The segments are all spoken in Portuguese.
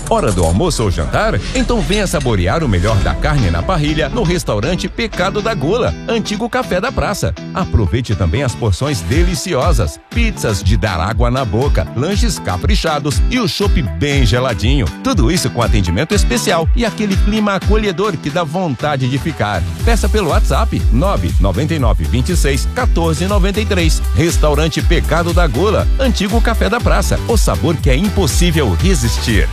Hora do almoço ou jantar? Então venha saborear o melhor da carne na parrilha no restaurante Pecado da Gula, antigo Café da Praça. Aproveite também as porções deliciosas, pizzas de dar água na boca, lanches caprichados e o chopp bem geladinho. Tudo isso com atendimento especial e aquele clima acolhedor que dá vontade de ficar. Peça pelo WhatsApp 999261493. Restaurante Pecado da Gula, antigo Café da Praça. O sabor que é impossível resistir.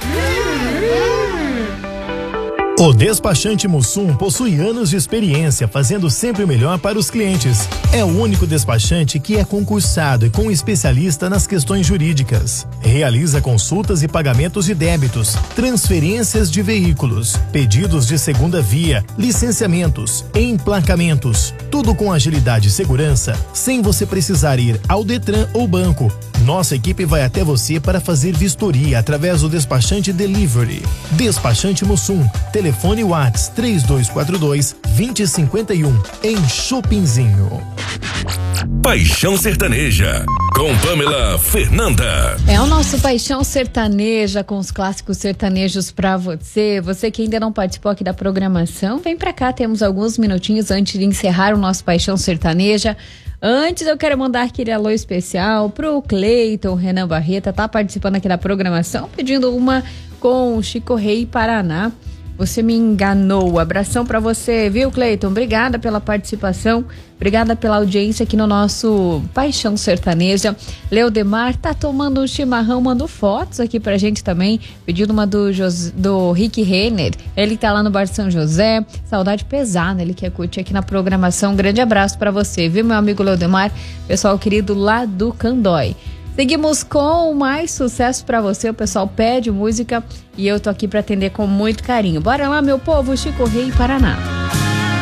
O Despachante Mussum possui anos de experiência fazendo sempre o melhor para os clientes. É o único despachante que é concursado e com especialista nas questões jurídicas. Realiza consultas e pagamentos de débitos, transferências de veículos, pedidos de segunda via, licenciamentos, emplacamentos. Tudo com agilidade e segurança, sem você precisar ir ao Detran ou banco. Nossa equipe vai até você para fazer vistoria através do Despachante Delivery. Despachante Mussum. Telefone WhatsApp 3242-2051 em Chopinzinho. Paixão Sertaneja com Pamela Fernanda. É o nosso Paixão Sertaneja com os clássicos sertanejos pra você. Você que ainda não participou aqui da programação, vem pra cá, temos alguns minutinhos antes de encerrar o nosso Paixão Sertaneja. Antes eu quero mandar aquele alô especial pro Cleiton Renan Barreta, tá participando aqui da programação, pedindo uma com Chico Rei Paraná. Você me enganou. Abração pra você, viu, Cleiton? Obrigada pela participação, obrigada pela audiência aqui no nosso Paixão Sertaneja. Leodemar tá tomando um chimarrão, mandou fotos aqui pra gente também, pedindo uma do Rick Renner. Ele tá lá no Bar São José, saudade pesada, ele quer curtir aqui na programação. Um grande abraço pra você, viu, meu amigo Leodemar, pessoal querido lá do Candói. Seguimos com mais sucesso pra você, o pessoal pede música e eu tô aqui pra atender com muito carinho. Bora lá, meu povo, Chico Rei Paraná.